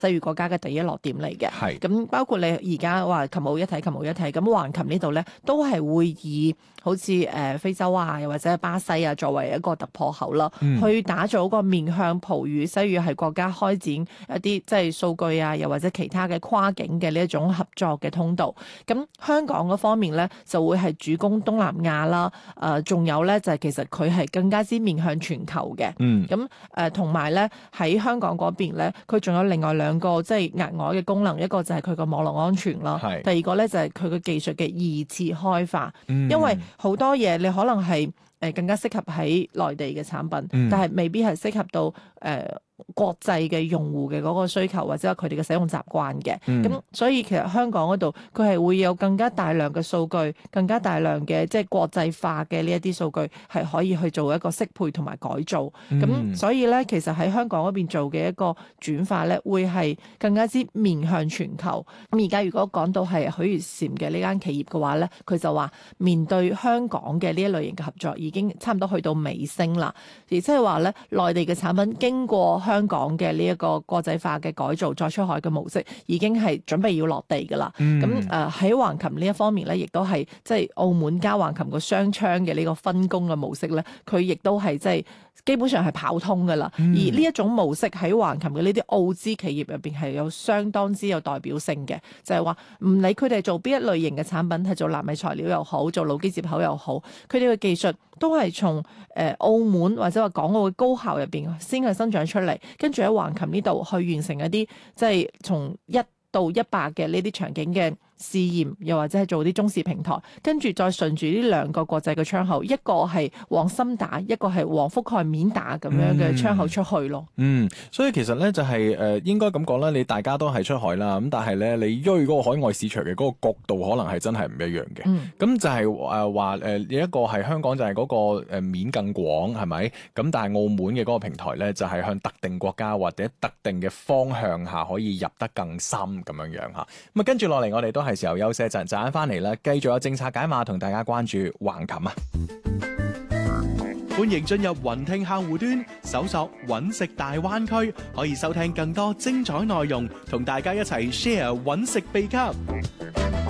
西語國家嘅第一落點嚟嘅。 係咁包括你而家話琴舞一體，咁橫琴呢度咧都係會以好似非洲啊，又或者巴西啊作為一個突破口啦，去打造一個面向葡語、西語系國家開展一啲即係數據啊，又或者其他嘅跨境嘅呢一種合作嘅通道。咁香港嗰方面咧就會係主攻東南亞啦，仲有咧就係其實佢係更加之面向全球嘅。咁同埋咧喺香港嗰邊咧，佢仲有另外兩個即係額外嘅功能，一個就係佢個網絡安全啦，第二個咧就係佢個技術嘅二次開發，因為好多嘢你可能係更加適合喺內地嘅產品，但係未必係適合到國際嘅用戶嘅嗰個需求或者佢哋嘅使用習慣嘅。咁所以其實香港嗰度佢係會有更加大量嘅數據，更加大量嘅即係國際化嘅呢一啲數據係可以去做一個適配同埋改造。咁所以咧，其實喺香港嗰邊做嘅一個轉化咧，會係更加之面向全球。咁而家如果講到係許如禪嘅呢間企業嘅話咧，佢就話面對香港嘅呢一類型嘅合作已經差唔多去到尾聲啦，亦即係話咧內地嘅產品經過香港嘅呢一個國際化嘅改造再出海嘅模式已經係準備要落地噶啦。咁喺橫琴呢一方面咧，亦都係即係澳門加橫琴個雙槍嘅呢個分工嘅模式咧，佢亦都係即係基本上係跑通噶啦。而呢一種模式喺橫琴嘅呢啲澳資企業入邊係有相當之有代表性嘅，就係話唔理佢哋做邊一類型嘅產品，係做納米材料又好，做腦機接口又好，佢哋嘅技術都係從澳門或者話港澳嘅高校入邊先係生長出嚟，跟住喺橫琴呢度去完成一啲即係從1到100嘅呢啲場景嘅試驗，又或者係做啲中試平台，跟住再順住呢兩個國際嘅窗口，一個係往深打，一個係往覆蓋面打咁樣嘅窗口出去咯。 所以其實咧就係應該咁講啦，你大家都係出海啦，咁但係咧你追嗰個海外市場嘅嗰個角度可能係真係唔一樣嘅。咁就係話一個係香港就係嗰個面更廣係咪？咁但係澳門嘅嗰個平台咧就係向特定國家或者特定嘅方向下可以入得更深咁樣樣嚇。咁啊跟住落嚟我哋都係時候休息一陣，陣間翻嚟啦，繼續有政策解碼同大家關注橫琴啊！ 歡迎進入雲聽客戶端，搜索揾食大灣區，可以收聽更多精彩內容，同大家一齊 share 揾食秘笈。